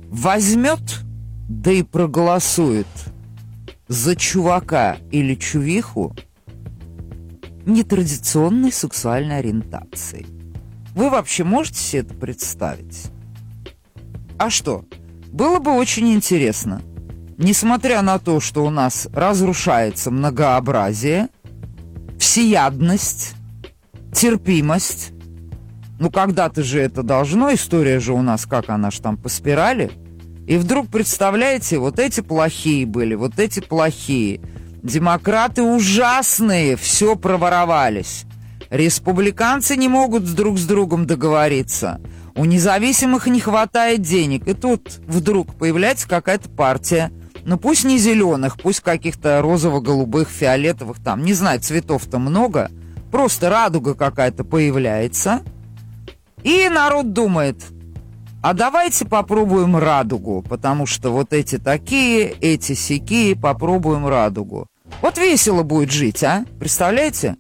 возьмет, да и проголосует за чувака или чувиху нетрадиционной сексуальной ориентации. Вы вообще можете себе это представить? А что? Было бы очень интересно. Несмотря на то, что у нас разрушается многообразие, всеядность, терпимость, ну когда-то же это должно, история же у нас, как она ж там по спирали, и вдруг, представляете, вот эти плохие были, вот эти плохие, демократы ужасные, все проворовались, республиканцы не могут друг с другом договориться, у независимых не хватает денег, и тут вдруг появляется какая-то партия, ну пусть не зеленых, пусть каких-то розово-голубых, фиолетовых, там, не знаю, цветов-то много, просто радуга какая-то появляется, и народ думает, а давайте попробуем радугу, потому что вот эти такие, эти сякие, попробуем радугу. Вот весело будет жить, а? Представляете?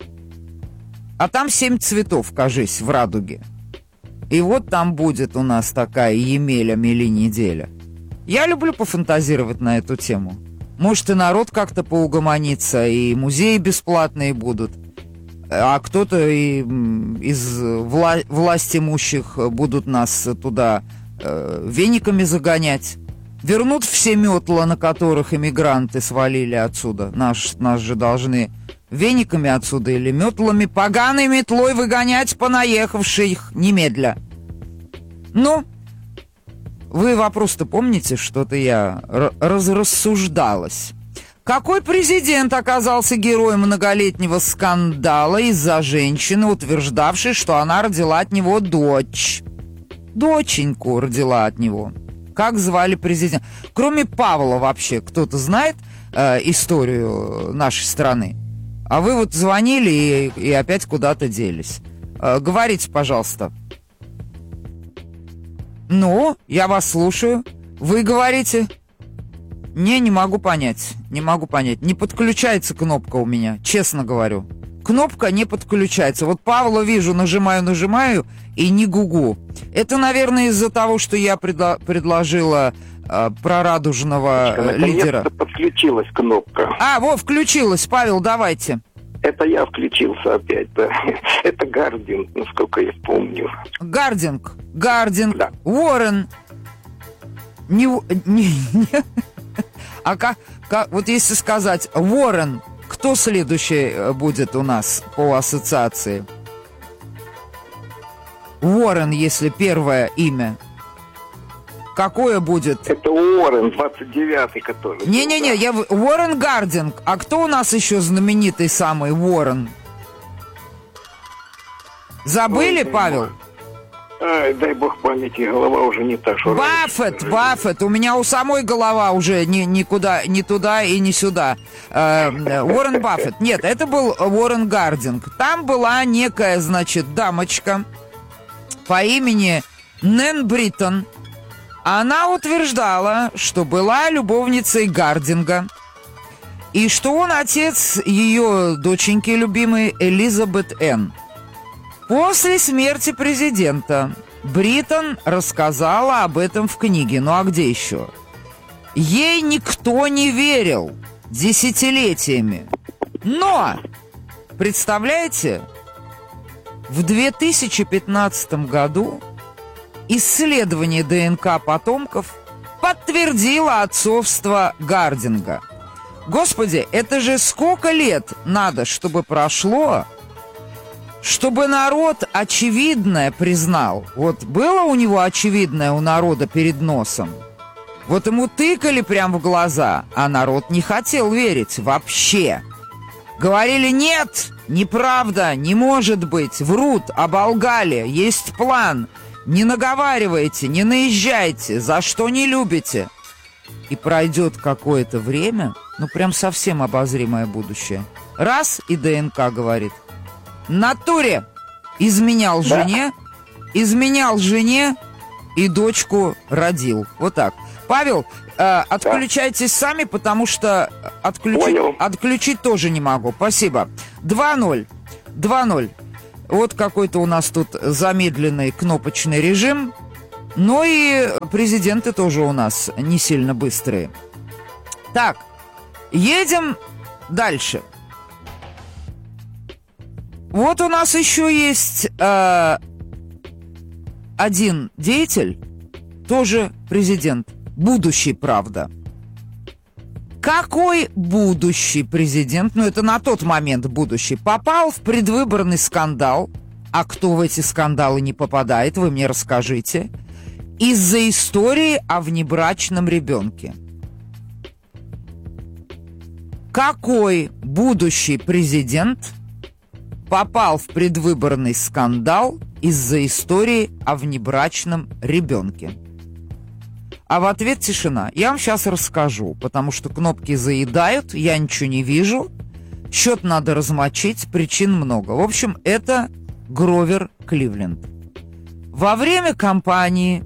А там 7 цветов, кажись, в радуге. И вот там будет у нас такая Емеля, мели неделя. Я люблю пофантазировать на эту тему. Может, и народ как-то поугомонится, и музеи бесплатные будут. А кто-то из власть имущих будут нас туда вениками загонять. Вернут все метла, на которых иммигранты свалили отсюда. Нас же должны вениками отсюда или метлами, поганой метлой выгонять понаехавших немедля. Ну, вы вопрос-то помните? Что-то я рассуждалась. Какой президент оказался героем многолетнего скандала из-за женщины, утверждавшей, что она родила от него дочь? Доченьку родила от него. Как звали президента? Кроме Павла вообще кто-то знает историю нашей страны? А вы вот звонили и опять куда-то делись. Говорите, пожалуйста. Ну, я вас слушаю. Вы говорите... Не могу понять, не могу понять. Не подключается кнопка у меня, честно говорю. Кнопка не подключается. Вот Павла вижу, нажимаю и не гугу. Это, наверное, из-за того, что я предложила прорадужного лидера. Подключилась кнопка. Вот, включилась. Павел, давайте. Это я включился опять, да. Это Гардинг, насколько я помню. Гардинг, да. Уоррен. А как, вот если сказать Уоррен, кто следующий будет у нас по ассоциации? Уоррен, если первое имя. Какое будет? Это Уоррен, 29-й, который... Не-не-не, Уоррен Гардинг. А кто у нас еще знаменитый самый Уоррен? Забыли, Павел? Ай, дай бог памяти, голова уже не та, что Баффет, у меня у самой голова уже никуда, ни туда и ни сюда. Уоррен Баффет. Нет, это был Уоррен Гардинг. Там была некая, значит, дамочка по имени Нэн Бриттон. Она утверждала, что была любовницей Гардинга, и что он отец ее доченьки любимой Элизабет Энн. После смерти президента Бриттон рассказала об этом в книге. Ну а где еще? Ей никто не верил десятилетиями. Но, представляете, в 2015 году исследование ДНК потомков подтвердило отцовство Гардинга. Господи, это же сколько лет надо, чтобы прошло, чтобы народ очевидное признал. Вот было у него очевидное у народа перед носом. Вот ему тыкали прямо в глаза, а народ не хотел верить вообще. Говорили: нет, неправда, не может быть, врут, оболгали, есть план. Не наговаривайте, не наезжайте, за что не любите. И пройдет какое-то время, ну прям совсем обозримое будущее. Раз, и ДНК говорит: натуре изменял жене и дочку родил. Вот так. Павел, отключайтесь сами, потому что отключить тоже не могу. Спасибо. 2-0. Вот какой-то у нас тут замедленный кнопочный режим. Но и президенты тоже у нас не сильно быстрые. Так, едем дальше. Вот у нас еще есть один деятель, тоже президент, будущий, правда. Какой будущий президент, ну это на тот момент будущий, попал в предвыборный скандал? А кто в эти скандалы не попадает, вы мне расскажите. Из-за истории о внебрачном ребенке. Какой будущий президент попал в предвыборный скандал из-за истории о внебрачном ребенке? А в ответ тишина. Я вам сейчас расскажу, потому что кнопки заедают, я ничего не вижу. Счет надо размочить, причин много. В общем, это Гровер Кливленд. Во время кампании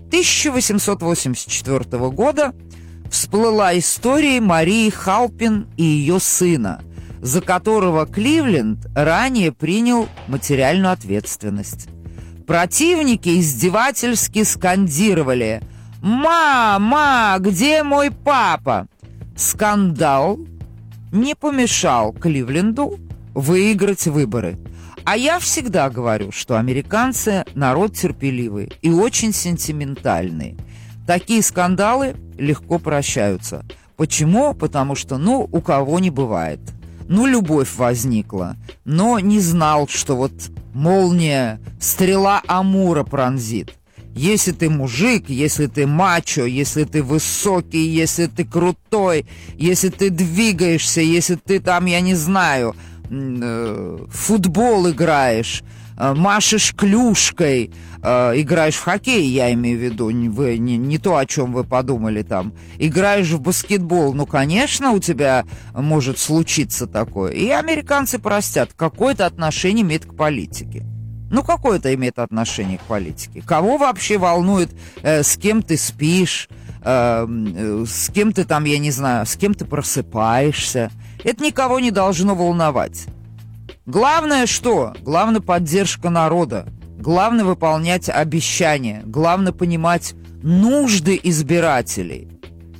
1884 года всплыла история Марии Халпин и ее сына, за которого Кливленд ранее принял материальную ответственность. Противники издевательски скандировали: «Мама, где мой папа?» Скандал не помешал Кливленду выиграть выборы. А я всегда говорю, что американцы народ терпеливый и очень сентиментальный. Такие скандалы легко прощаются. Почему? Потому что, у кого не бывает. Любовь возникла, но не знал, что вот молния, стрела Амура пронзит. Если ты мужик, если ты мачо, если ты высокий, если ты крутой, если ты двигаешься, если ты там, я не знаю, в футбол играешь, машешь клюшкой, играешь в хоккей, я имею в виду, не то, о чем вы подумали там, играешь в баскетбол, конечно, у тебя может случиться такое. И американцы простят, какое-то отношение имеет к политике. Какое-то имеет отношение к политике. Кого вообще волнует, с кем ты спишь, с кем ты там, я не знаю, с кем ты просыпаешься? Это никого не должно волновать. Главное что? Главное поддержка народа. Главное выполнять обещания. Главное понимать нужды избирателей.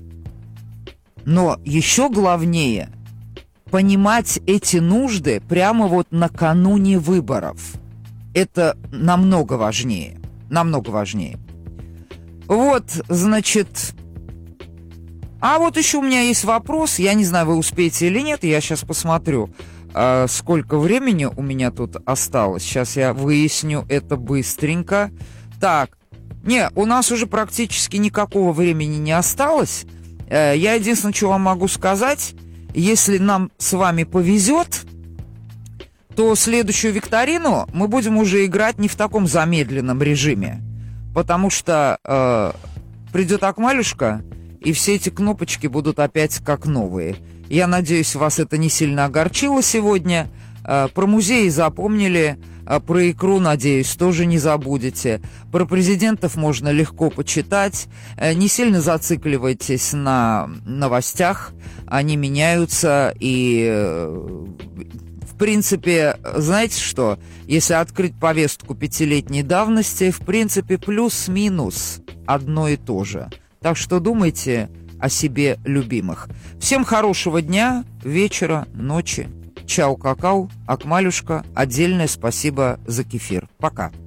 Но еще главнее понимать эти нужды прямо вот накануне выборов. Это намного важнее. Намного важнее. Вот, значит... А вот еще у меня есть вопрос. Я не знаю, вы успеете или нет. Я сейчас посмотрю, сколько времени у меня тут осталось. Сейчас я выясню это быстренько. Так. У нас уже практически никакого времени не осталось. Я единственное, что вам могу сказать. Если нам с вами повезет, то следующую викторину мы будем уже играть не в таком замедленном режиме. Потому что придет Акмалюшка, и все эти кнопочки будут опять как новые. Я надеюсь, вас это не сильно огорчило сегодня. Про музеи запомнили, про икру, надеюсь, тоже не забудете. Про президентов можно легко почитать. Не сильно зацикливайтесь на новостях. Они меняются, и... В принципе, знаете что? Если открыть повестку 5-летней давности, в принципе, плюс-минус одно и то же. Так что думайте о себе любимых. Всем хорошего дня, вечера, ночи. Чао, какао, Акмалюшка. Отдельное спасибо за кефир. Пока.